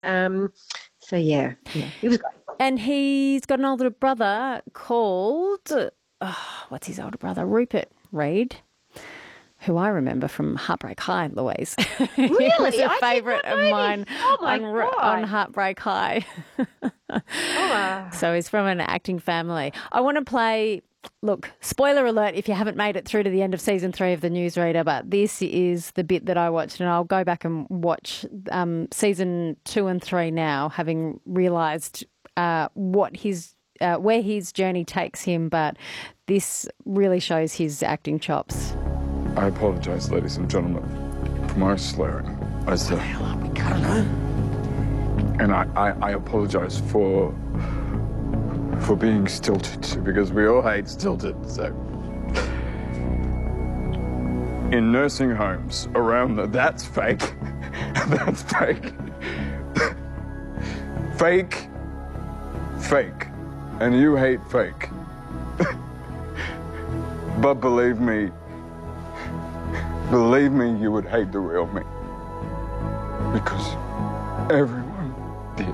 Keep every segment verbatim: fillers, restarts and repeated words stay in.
Um, so, yeah, yeah, it was great. And he's got an older brother called, oh, what's his older brother? Rupert Reed, who I remember from Heartbreak High, Louise. He was Really? a I did favourite not of know mine this. Oh, my on, on God. Heartbreak High. Oh, uh, So he's from an acting family. I want to play, look, spoiler alert if you haven't made it through to the end of season three of The Newsreader, but this is the bit that I watched, and I'll go back and watch um, season two and three now, having realised uh, what his, uh, where his journey takes him, but this really shows his acting chops. I apologise, ladies and gentlemen, for my swearing. I said, I don't know. and I, I, I apologise for for being stilted, because we all hate stilted. So, in nursing homes around the, that's fake. That's fake. Fake. Fake. And you hate fake. But believe me, believe me, you would hate the real me. Because everyone did.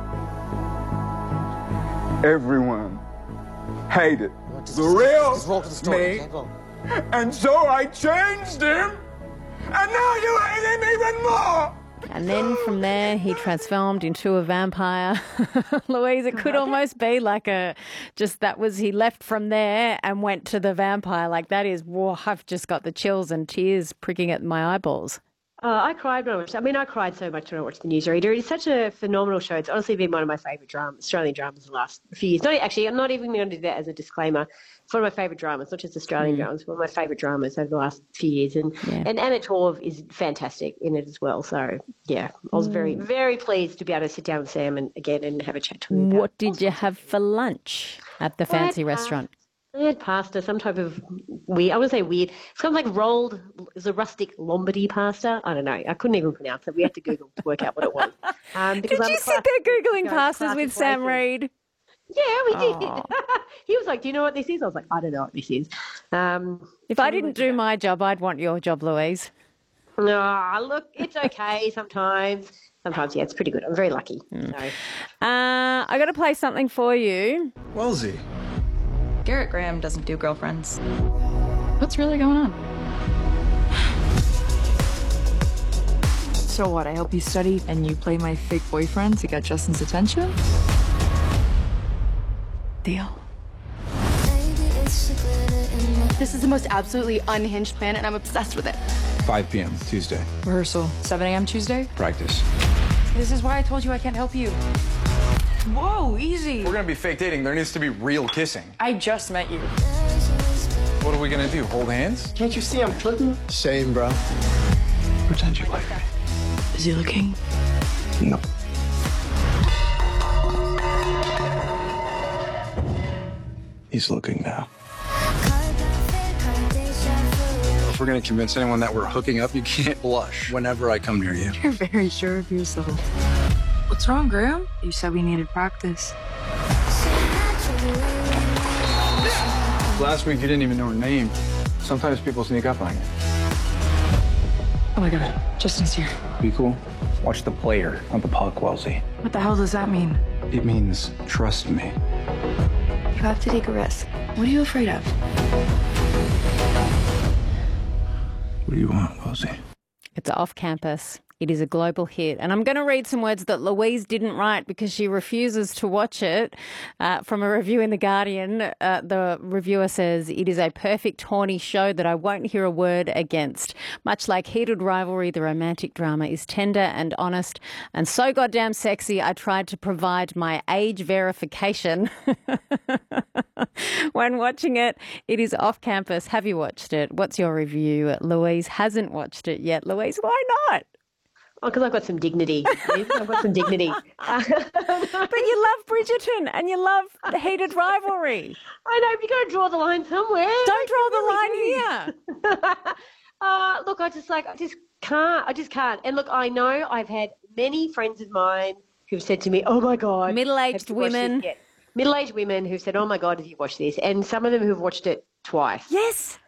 Everyone hated the real Just roll to the story. me. Okay, go. And so I changed him. And now you hate him even more. And then from there, he transformed into a vampire. Louise, it could almost be like a, just that was, he left from there and went to the vampire. Like that is, whoa, I've just got the chills and tears pricking at my eyeballs. Uh, I cried when I watched. I mean, I cried so much when I watched The Newsreader. It's such a phenomenal show. It's honestly been one of my favourite dramas, Australian dramas, the last few years. Not actually, I'm not even going to do that as a disclaimer. It's one of my favourite dramas, not just Australian Mm. dramas. One of my favourite dramas over the last few years, and Yeah. and Anna Torv is fantastic in it as well. So yeah, I was very very pleased to be able to sit down with Sam and again and have a chat to him. about What did you have for lunch at the Well, I had fancy pasta. restaurant? I had pasta, some type of weird, I wouldn't say weird, it's kind of like rolled, it's a rustic Lombardy pasta. I don't know. I couldn't even pronounce it. We had to Google to work out what it was. Um, because Did I'm you a sit class- there Googling you know, pastas classic with Sam Waitress. Reid? Yeah, we did. Aw. He was like, do you know what this is? I was like, I don't know what this is. Um, If I didn't do my job, I'd want your job, Louise. no, look, it's okay sometimes. Sometimes, yeah, it's pretty good. I'm very lucky. So. Uh, I got to play something for you. Wellesley. Garrett Graham doesn't do girlfriends. What's really going on? So what, I help you study and you play my fake boyfriend to get Justin's attention? Deal. This is the most absolutely unhinged plan, and I'm obsessed with it. five p.m. Tuesday. Rehearsal, seven a.m. Tuesday? Practice. This is why I told you I can't help you. Whoa, easy. If we're gonna be fake dating, there needs to be real kissing. I just met you. What are we gonna do? Hold hands? Can't you see I'm flirting? Same, bro. Pretend you like me. Is he looking? No. He's looking now. If we're gonna convince anyone that we're hooking up, you can't blush whenever I come near you. You're very sure of yourself. What's wrong, Graham? You said we needed practice. Last week you didn't even know her name. Sometimes people sneak up on you. Oh my god, Justin's here. Be cool. Watch the player, not the puck, Wellesley. What the hell does that mean? It means trust me. You have to take a risk. What are you afraid of? What do you want, Wellesley? It's Off Campus. It is a global hit. And I'm going to read some words that Louise didn't write because she refuses to watch it. Uh, from a review in The Guardian, uh, the reviewer says, it is a perfect horny show that I won't hear a word against. Much like Heated Rivalry, the romantic drama is tender and honest and so goddamn sexy, I tried to provide my age verification when watching it. It is Off Campus. Have you watched it? What's your review? Louise hasn't watched it yet. Louise, why not? Oh, because I've got some dignity. I've got some dignity. But you love Bridgerton and you love the Heated Rivalry. I know, but you got to draw the line somewhere. Don't draw the line here. uh, look, I just like, I just can't. I just can't. And look, I know I've had many friends of mine who've said to me, "Oh my God, middle-aged have you watched women." this yet?" Middle-aged women who've said, "Oh my God, have you watched this?" And some of them who've watched it twice. Yes.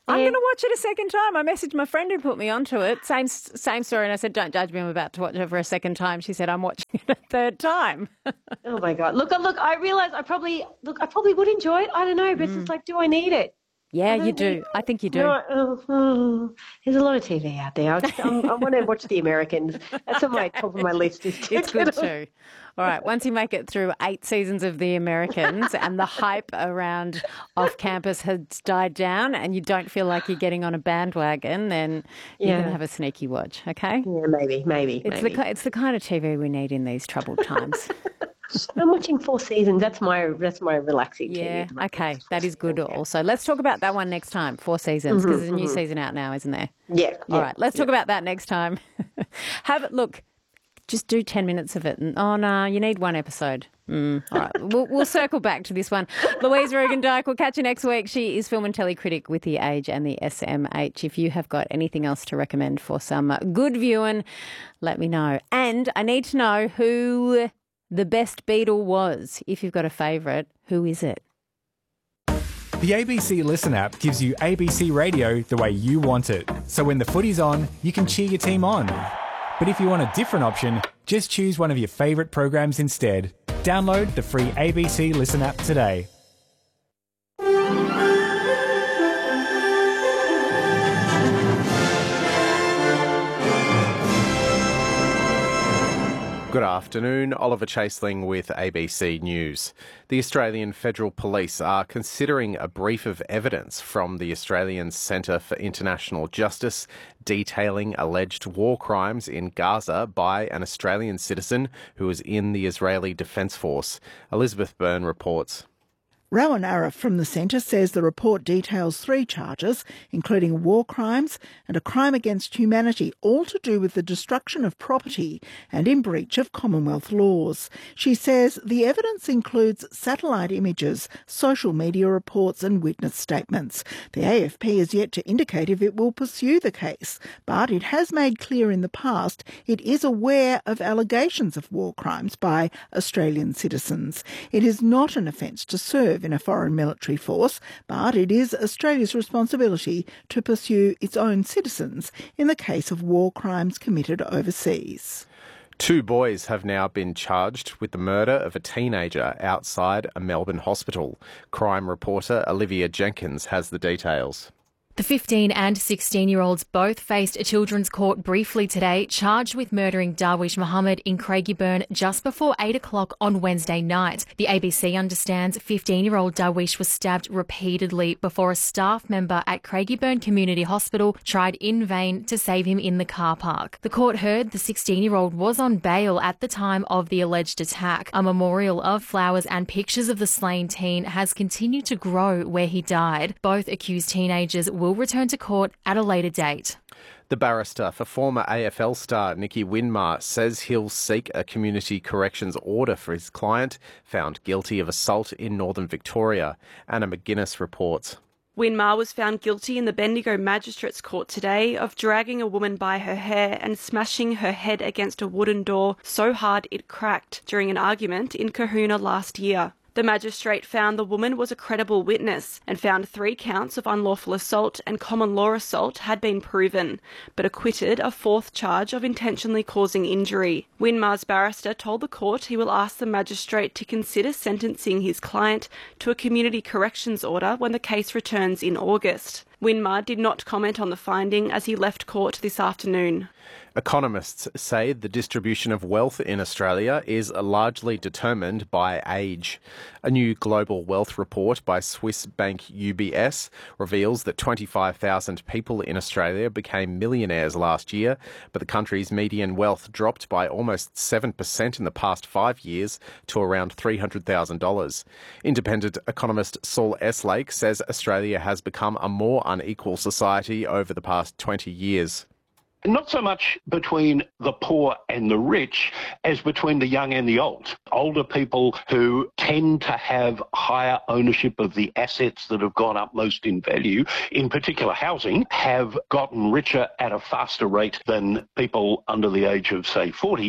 I'm And- going to watch it a second time. I messaged my friend who put me onto it. Same same story. And I said, don't judge me. I'm about to watch it for a second time. She said, I'm watching it a third time. Oh my God. Look, look, I realise I probably, look, I probably would enjoy it. I don't know, but it's just like, do I need it? Yeah, I you don't do. need- I think you do. No, oh, oh. There's a lot of T V out there. I, just, I'm, I want to watch The Americans. That's on my top of my list. Is to It's get good on- too. All right, once you make it through eight seasons of The Americans and the hype around Off Campus has died down and you don't feel like you're getting on a bandwagon, then you Yeah. can have a sneaky watch, okay? Yeah, maybe, maybe, It's maybe. the ki- it's the kind of T V we need in these troubled times. I'm watching four seasons. That's my that's my relaxing T V. Yeah, at the moment. okay, Four that is good seasons, yeah. also. Let's talk about that one next time, four seasons, because there's a new season out now, isn't there? Yeah. All yeah, right, let's talk about that next time. Have it, look, just do ten minutes of it. And, oh, no, you need one episode. Mm, all right, we'll, we'll circle back to this one. Louise Regan-Dyke, we'll catch you next week. She is film and telly critic with The Age and the S M H. If you have got anything else to recommend for some good viewing, let me know. And I need to know who the best Beatle was. If you've got a favourite, who is it? The A B C Listen app gives you A B C radio the way you want it. So when the footy's on, you can cheer your team on. But if you want a different option, just choose one of your favourite programs instead. Download the free A B C Listen app today. Good afternoon, Oliver Chaseling with A B C News. The Australian Federal Police are considering a brief of evidence from the Australian Centre for International Justice detailing alleged war crimes in Gaza by an Australian citizen who was in the Israeli Defence Force. Elizabeth Byrne reports. Rowan Arif from the centre says the report details three charges, including war crimes and a crime against humanity, all to do with the destruction of property and in breach of Commonwealth laws. She says the evidence includes satellite images, social media reports and witness statements. The A F P is yet to indicate if it will pursue the case, but it has made clear in the past it is aware of allegations of war crimes by Australian citizens. It is not an offence to serve in a foreign military force, but it is Australia's responsibility to pursue its own citizens in the case of war crimes committed overseas. Two boys have now been charged with the murder of a teenager outside a Melbourne hospital. Crime reporter Olivia Jenkins has the details. The fifteen and sixteen-year-olds both faced a children's court briefly today, charged with murdering Darwish Mohammed in Craigieburn just before eight o'clock on Wednesday night. The A B C understands fifteen-year-old Darwish was stabbed repeatedly before a staff member at Craigieburn Community Hospital tried in vain to save him in the car park. The court heard the sixteen-year-old was on bail at the time of the alleged attack. A memorial of flowers and pictures of the slain teen has continued to grow where he died. Both accused teenagers will return to court at a later date. The barrister for former A F L star Nicky Winmar says he'll seek a community corrections order for his client, found guilty of assault in northern Victoria. Anna McGuinness reports. Winmar was found guilty in the Bendigo Magistrates Court today of dragging a woman by her hair and smashing her head against a wooden door so hard it cracked during an argument in Kahuna last year. The magistrate found the woman was a credible witness and found three counts of unlawful assault and common law assault had been proven, but acquitted a fourth charge of intentionally causing injury. Winmar's barrister told the court he will ask the magistrate to consider sentencing his client to a community corrections order when the case returns in August. Winmar did not comment on the finding as he left court this afternoon. Economists say the distribution of wealth in Australia is largely determined by age. A new global wealth report by Swiss bank U B S reveals that twenty-five thousand people in Australia became millionaires last year, but the country's median wealth dropped by almost seven percent in the past five years to around three hundred thousand dollars. Independent economist Saul Eslake says Australia has become a more unequal society over the past twenty years. Not so much between the poor and the rich as between the young and the old. Older people who tend to have higher ownership of the assets that have gone up most in value, in particular housing, have gotten richer at a faster rate than people under the age of, say, forty.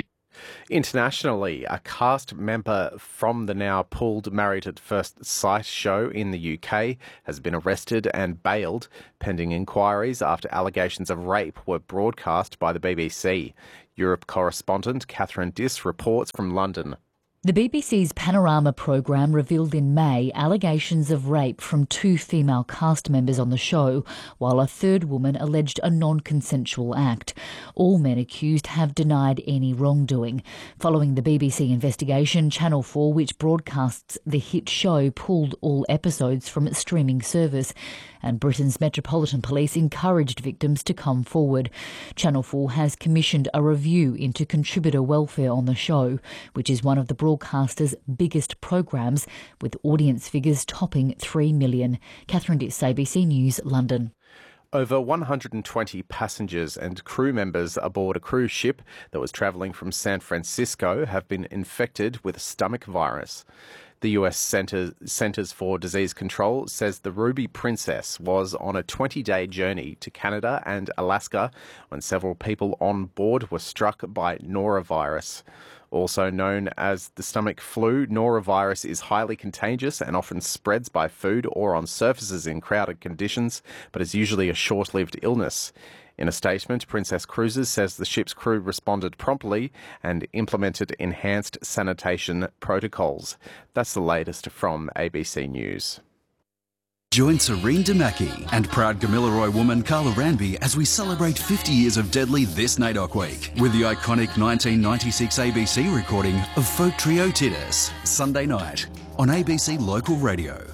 Internationally, a cast member from the now pulled Married at First Sight show in the U K has been arrested and bailed pending inquiries after allegations of rape were broadcast by the B B C. Europe correspondent Catherine Diss reports from London. The B B C's Panorama programme revealed in May allegations of rape from two female cast members on the show, while a third woman alleged a non-consensual act. All men accused have denied any wrongdoing. Following the B B C investigation, Channel four, which broadcasts the hit show, pulled all episodes from its streaming service, and Britain's Metropolitan Police encouraged victims to come forward. Channel four has commissioned a review into contributor welfare on the show, which is one of the broadcaster's biggest programmes, with audience figures topping three million. Catherine Diss, A B C News, London. Over one hundred twenty passengers and crew members aboard a cruise ship that was travelling from San Francisco have been infected with a stomach virus. The U S Centre, Centers for Disease Control says the Ruby Princess was on a twenty-day journey to Canada and Alaska when several people on board were struck by norovirus. Also known as the stomach flu, norovirus is highly contagious and often spreads by food or on surfaces in crowded conditions, but is usually a short-lived illness. In a statement, Princess Cruises says the ship's crew responded promptly and implemented enhanced sanitation protocols. That's the latest from A B C News. Join Serene Damaki and proud Gamilaroi woman Carla Ranby as we celebrate fifty years of Deadly this N A I D O C Week with the iconic nineteen ninety-six A B C recording of folk trio Titus, Sunday night on A B C Local Radio.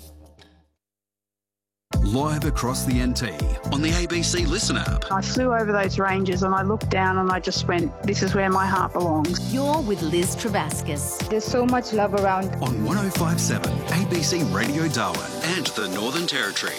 Live across the N T on the A B C Listen app. I flew over those ranges and I looked down and I just went, this is where my heart belongs. You're with Liz Travascus. There's so much love around. On one oh five point seven A B C Radio Darwin and the Northern Territory.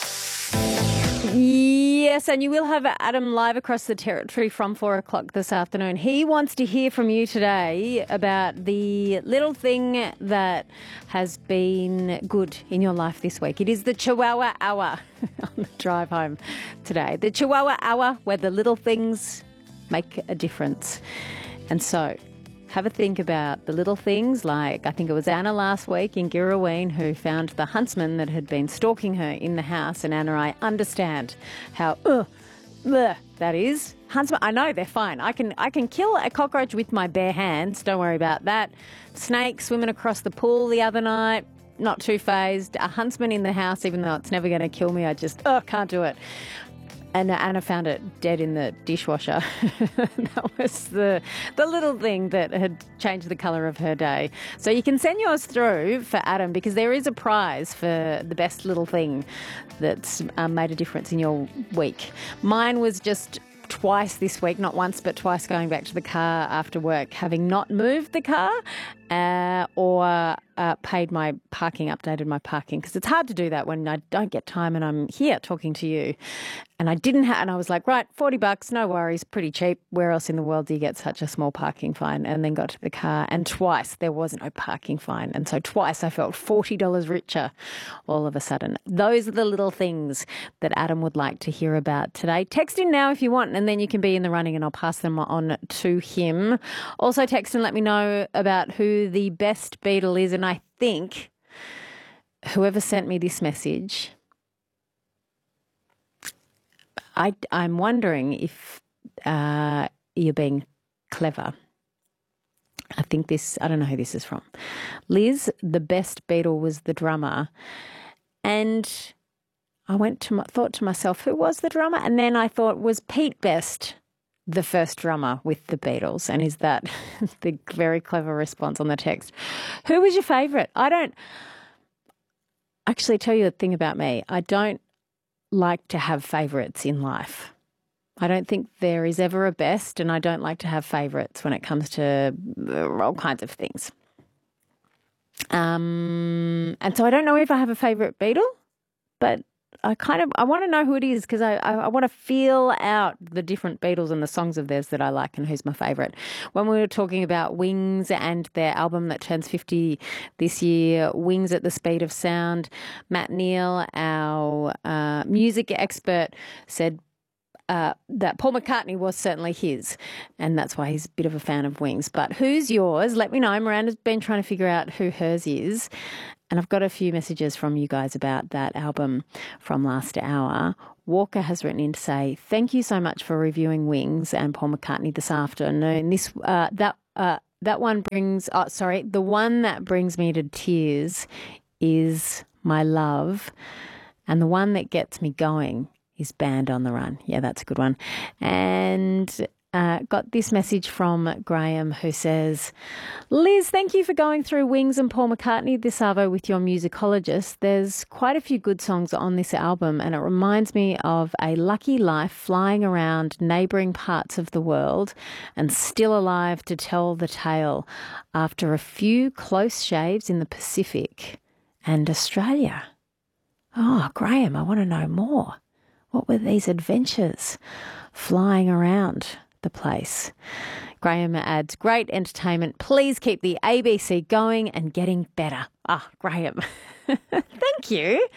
Yes, and you will have Adam live across the territory from four o'clock this afternoon. He wants to hear from you today about the little thing that has been good in your life this week. It is the Chihuahua Hour on the drive home today. The Chihuahua Hour, where the little things make a difference. And so, have a think about the little things, like I think it was Anna last week in Girraween who found the huntsman that had been stalking her in the house, and Anna, I understand how ugh, ugh, that is. Huntsman, I know, they're fine. I can I can kill a cockroach with my bare hands, don't worry about that. Snake swimming across the pool the other night, not too phased. A huntsman in the house, even though it's never going to kill me, I just oh, can't do it. And Anna found it dead in the dishwasher. That was the the little thing that had changed the colour of her day. So you can send yours through for Adam, because there is a prize for the best little thing that's um, made a difference in your week. Mine was just twice this week, not once but twice, going back to the car after work, having not moved the car uh, or uh, paid my parking, updated my parking, because it's hard to do that when I don't get time and I'm here talking to you. And I didn't have, and I was like, right, forty bucks, no worries, pretty cheap. Where else in the world do you get such a small parking fine? And then got to the car, and twice there was no parking fine. And so twice I felt forty dollars richer all of a sudden. Those are the little things that Adam would like to hear about today. Text in now if you want, and then you can be in the running and I'll pass them on to him. Also text and let me know about who the best Beatle is. And I think whoever sent me this message, I, I'm wondering if uh, you're being clever. I think this, I don't know who this is from. Liz, the best Beatle was the drummer. And I went to my, thought to myself, who was the drummer? And then I thought, was Pete Best the first drummer with the Beatles? And is that the very clever response on the text? Who was your favourite? I don't actually tell you the thing about me. I don't like to have favourites in life. I don't think there is ever a best, and I don't like to have favourites when it comes to all kinds of things. Um, and so I don't know if I have a favourite Beatle, but I kind of, I want to know who it is, because I, I, I want to feel out the different Beatles and the songs of theirs that I like and who's my favourite. When we were talking about Wings and their album that turns fifty this year, Wings at the Speed of Sound, Matt Neal, our uh, music expert, said uh, that Paul McCartney was certainly his, and that's why he's a bit of a fan of Wings. But who's yours? Let me know. Miranda's been trying to figure out who hers is, and I've got a few messages from you guys about that album from last hour. Walker has written in to say, thank you so much for reviewing Wings and Paul McCartney this afternoon. This uh, that uh, that one brings, oh, sorry, the one that brings me to tears is My Love, and the one that gets me going is Band on the Run. Yeah, that's a good one. And uh, got this message from Graham who says, Liz, thank you for going through Wings and Paul McCartney this arvo with your musicologist. There's quite a few good songs on this album, and it reminds me of a lucky life flying around neighbouring parts of the world and still alive to tell the tale after a few close shaves in the Pacific and Australia. Oh, Graham, I want to know more. What were these adventures flying around the place? Graham adds, great entertainment. Please keep the A B C going and getting better. Ah, Graham, thank you.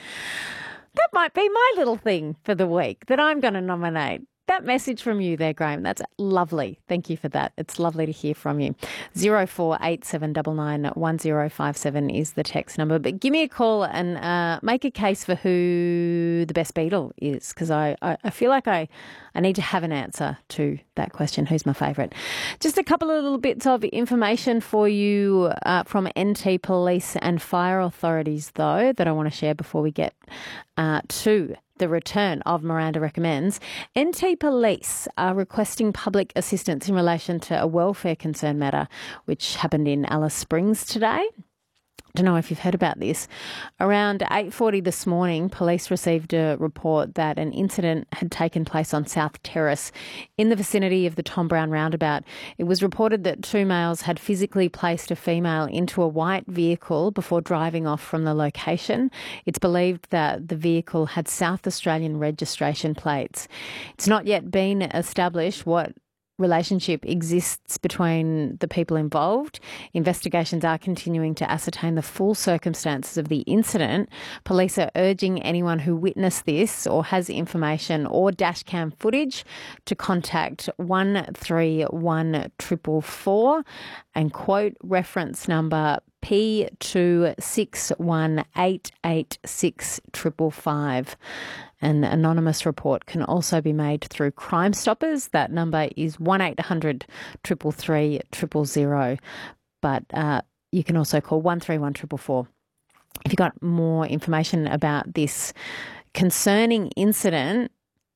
That might be my little thing for the week that I'm going to nominate. That message from you there, Graham, that's lovely. Thank you for that. It's lovely to hear from you. zero four eight seven nine nine one zero five seven is the text number. But give me a call and uh, make a case for who the best Beatle is, because I, I, I feel like I, I need to have an answer to that question. Who's my favourite? Just a couple of little bits of information for you uh, from N T Police and fire authorities, though, that I want to share before we get uh, to the return of Miranda Recommends. N T Police are requesting public assistance in relation to a welfare concern matter which happened in Alice Springs today. I don't know if you've heard about this. Around eight forty this morning, police received a report that an incident had taken place on South Terrace in the vicinity of the Tom Brown roundabout. It was reported that two males had physically placed a female into a white vehicle before driving off from the location. It's believed that the vehicle had South Australian registration plates. It's not yet been established what relationship exists between the people involved. Investigations are continuing to ascertain the full circumstances of the incident. Police are urging anyone who witnessed this or has information or dashcam footage to contact one three one four four four and quote reference number P two six one eight eight six five five five. An anonymous report can also be made through Crime Stoppers. That number is one eight hundred three three three zero zero. But uh, you can also call one three one four four four. If you've got more information about this concerning incident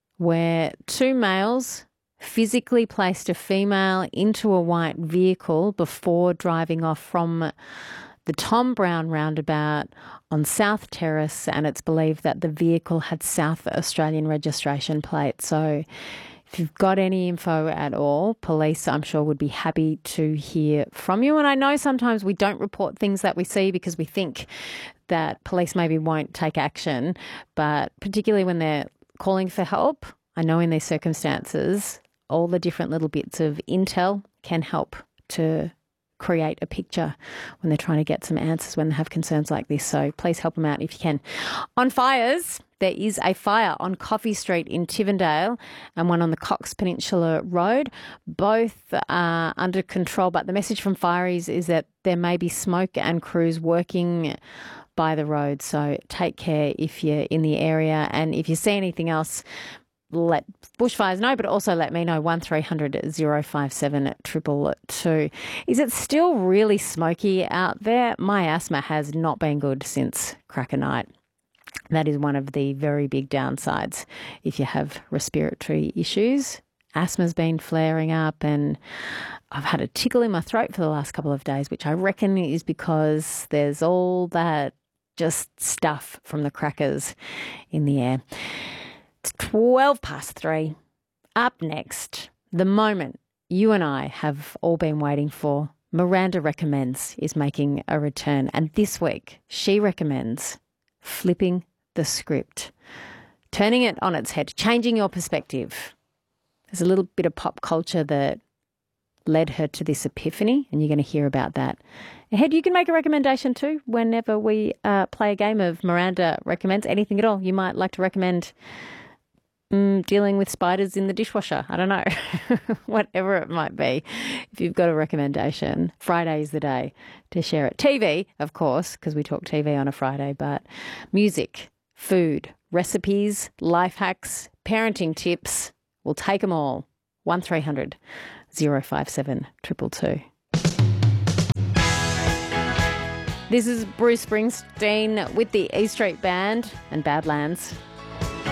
where two males physically placed a female into a white vehicle before driving off from the Tom Brown roundabout on South Terrace, and it's believed that the vehicle had South Australian registration plates. So if you've got any info at all, police, I'm sure, would be happy to hear from you. And I know sometimes we don't report things that we see because we think that police maybe won't take action, but particularly when they're calling for help, I know in these circumstances, all the different little bits of intel can help to create a picture when they're trying to get some answers when they have concerns like this. So please help them out if you can. On fires, there is a fire on Coffee Street in Tivendale and one on the Cox Peninsula Road. Both are under control, but the message from fireys is that there may be smoke and crews working by the road. So take care if you're in the area, and if you see anything else, let bushfires know, but also let me know. one three hundred zero five seven two two two. Is it still really smoky out there? My asthma has not been good since cracker night. That is one of the very big downsides if you have respiratory issues. Asthma's been flaring up and I've had a tickle in my throat for the last couple of days, which I reckon is because there's all that just stuff from the crackers in the air. It's twelve past three. Up next, the moment you and I have all been waiting for. Miranda Recommends is making a return. And this week, she recommends flipping the script, turning it on its head, changing your perspective. There's a little bit of pop culture that led her to this epiphany, and you're going to hear about that ahead. You can make a recommendation too whenever we uh, play a game of Miranda Recommends. Anything at all you might like to recommend mm, dealing with spiders in the dishwasher. I don't know. Whatever it might be. If you've got a recommendation, Friday is the day to share it. T V, of course, because we talk T V on a Friday, but music, food, recipes, life hacks, parenting tips, we'll take them all. one three hundred oh five seven two two two. This is Bruce Springsteen with the E Street Band and Badlands.